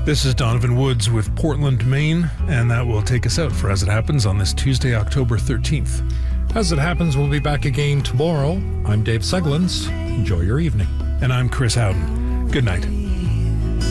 This is Donovan Woods with Portland, Maine, and that will take us out for As It Happens on this Tuesday, October 13th. As It Happens, we'll be back again tomorrow. I'm Dave Seglins. Enjoy your evening. And I'm Chris Howden. Good night.